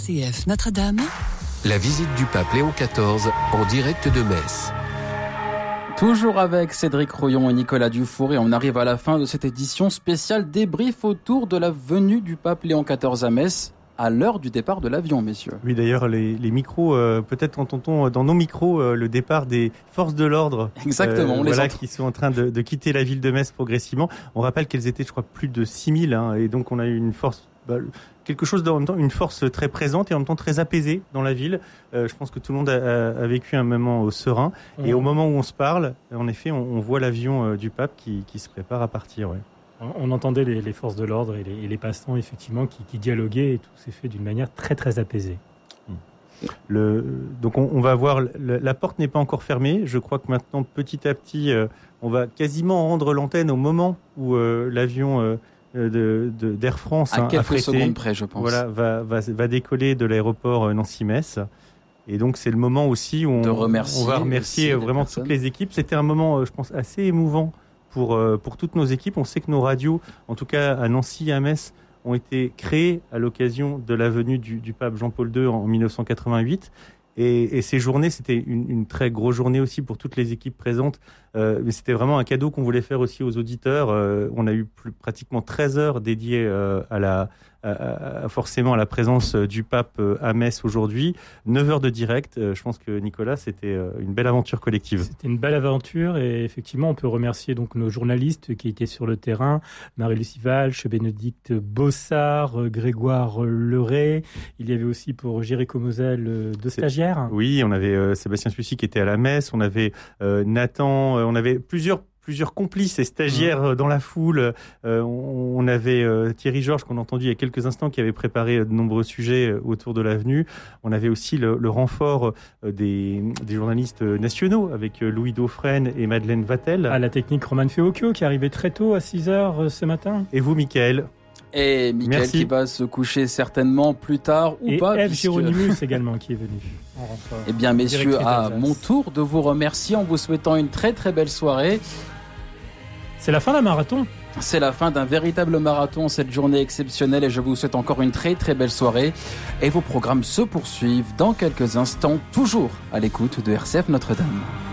RCF Notre-Dame. La visite du pape Léon XIV en direct de Metz. Toujours avec Cédric Royon et Nicolas Dufour, et on arrive à la fin de cette édition spéciale débrief autour de la venue du pape Léon XIV à Metz à l'heure du départ de l'avion, messieurs. Oui, d'ailleurs, les micros, peut-être entend-on dans nos micros le départ des forces de l'ordre. Exactement, on les entend. Qui sont en train de quitter la ville de Metz progressivement. On rappelle qu'elles étaient, je crois, plus de 6000, et donc on a eu une force... quelque chose en même temps, une force très présente et en même temps très apaisée dans la ville. Je pense que tout le monde a vécu un moment serein. Et au moment où on se parle, en effet, on voit l'avion du pape qui se prépare à partir. Ouais. On entendait les forces de l'ordre et les passants, effectivement, qui dialoguaient, et tout s'est fait d'une manière très, très apaisée. Donc on va voir, la porte n'est pas encore fermée. Je crois que maintenant, petit à petit, on va quasiment rendre l'antenne au moment où l'avion... d'Air France à quelques secondes près, je pense. Voilà, va décoller de l'aéroport Nancy-Metz. Et donc c'est le moment aussi où on va remercier vraiment toutes les équipes. C'était un moment, je pense, assez émouvant pour toutes nos équipes. On sait que nos radios, en tout cas à Nancy et à Metz, ont été créées à l'occasion de la venue du pape Jean-Paul II en 1988. Et ces journées, c'était une très grosse journée aussi pour toutes les équipes présentes. Mais c'était vraiment un cadeau qu'on voulait faire aussi aux auditeurs. On a eu pratiquement 13 heures dédiées forcément à la présence du pape à Metz aujourd'hui. 9 heures de direct. Je pense que Nicolas, c'était une belle aventure collective. C'était une belle aventure, et effectivement, on peut remercier donc nos journalistes qui étaient sur le terrain. Marie-Lucie Valche, Bénédicte Bossard, Grégoire Leray. Il y avait aussi pour Jéricho Moselle deux stagiaires. Oui, on avait Sébastien Sucy qui était à la messe. On avait Nathan, on avait plusieurs complices et stagiaires dans la foule. On avait Thierry Georges, qu'on a entendu il y a quelques instants, qui avait préparé de nombreux sujets autour de l'avenue. On avait aussi le renfort des journalistes nationaux, avec Louis Dauphren et Madeleine Vatel. À la technique, Roman Feocchio, qui arrivait très tôt, à 6h ce matin. Et vous, Mickaël. Et Mickaël qui va se coucher certainement plus tard ou pas. Et Eve Géronimus également qui est venu en renfort. Eh bien messieurs, à mon tour de vous remercier en vous souhaitant une très très belle soirée. C'est la fin d'un marathon. C'est la fin d'un véritable marathon, cette journée exceptionnelle, et je vous souhaite encore une très très belle soirée. Et vos programmes se poursuivent dans quelques instants, toujours à l'écoute de RCF Notre-Dame.